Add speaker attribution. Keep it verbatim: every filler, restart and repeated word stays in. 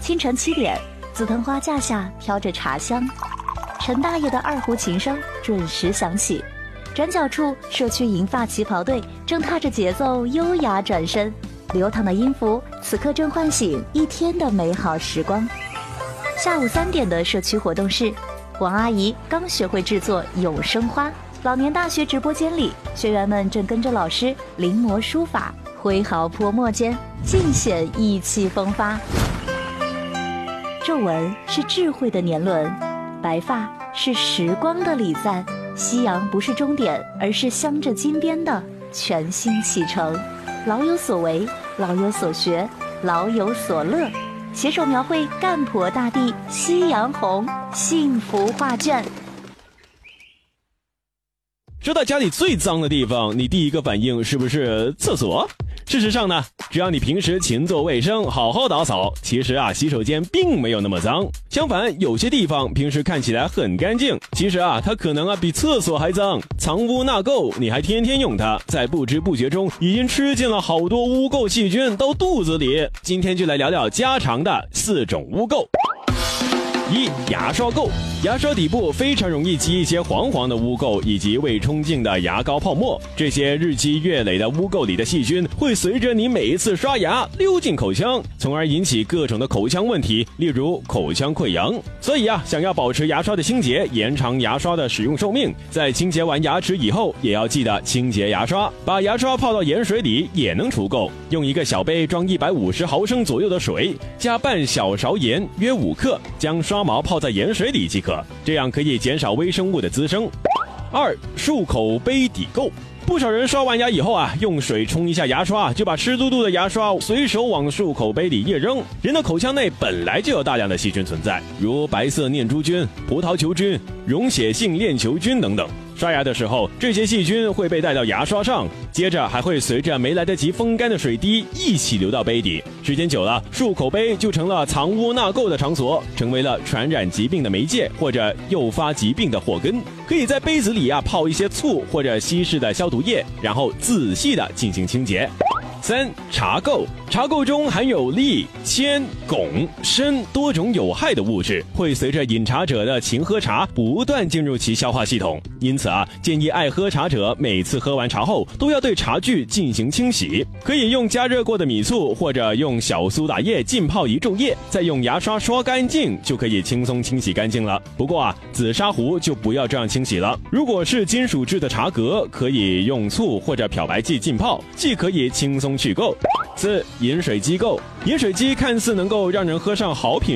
Speaker 1: 清晨七点，紫藤花架下飘着茶香，陈大爷的二胡琴声准时响起。转角处，社区银发旗袍队正踏着节奏优雅转身，流淌的音符此刻正唤醒一天的美好时光。下午三点的社区活动室，王阿姨刚学会制作永生花。老年大学直播间里，学员们正跟着老师临摹书法，挥毫泼墨间尽显意气风发。皱纹是智慧的年轮，白发是时光的礼赞。夕阳不是终点，而是镶着金边的全新启程。老有所为，老有所学，老有所乐，携手描绘干婆大地夕阳红幸福画卷。
Speaker 2: 说到家里最脏的地方，你第一个反应是不是厕所？事实上呢，只要你平时勤做卫生，好好打扫，其实啊，洗手间并没有那么脏。相反，有些地方平时看起来很干净，其实啊，它可能啊比厕所还脏。藏污纳垢，你还天天用它，在不知不觉中已经吃进了好多污垢细菌到肚子里。今天就来聊聊家常的四种污垢。一、牙刷垢。牙刷底部非常容易积一些黄黄的污垢以及未冲净的牙膏泡沫，这些日积月累的污垢里的细菌会随着你每一次刷牙溜进口腔，从而引起各种的口腔问题，例如口腔溃疡。所以啊，想要保持牙刷的清洁，延长牙刷的使用寿命，在清洁完牙齿以后也要记得清洁牙刷，把牙刷泡到盐水里也能除垢。用一个小杯装一百五十毫升左右的水，加半小勺盐约五克，将刷毛泡在盐水里即可，这样可以减少微生物的滋生。二、漱口杯底垢。不少人刷完牙以后啊，用水冲一下牙刷，就把湿漉漉的牙刷随手往漱口杯里一扔。人的口腔内本来就有大量的细菌存在，如白色念珠菌、葡萄球菌、溶血性链球菌等等。刷牙的时候，这些细菌会被带到牙刷上，接着还会随着没来得及风干的水滴一起流到杯底。时间久了，漱口杯就成了藏污纳垢的场所，成为了传染疾病的媒介，或者诱发疾病的祸根。可以在杯子里啊泡一些醋或者稀释的消毒液，然后仔细的进行清洁。三、茶垢。茶垢中含有氯、铅、汞、砷多种有害的物质，会随着饮茶者的勤喝茶不断进入其消化系统。因此啊，建议爱喝茶者每次喝完茶后都要对茶具进行清洗，可以用加热过的米醋或者用小苏打液浸泡一昼夜，再用牙刷刷干净，就可以轻松清洗干净了。不过啊，紫砂壶就不要这样清洗了。如果是金属制的茶格，可以用醋或者漂白剂浸泡，既可以轻松去垢。四、饮水机垢。饮水机看似能够让人喝上好品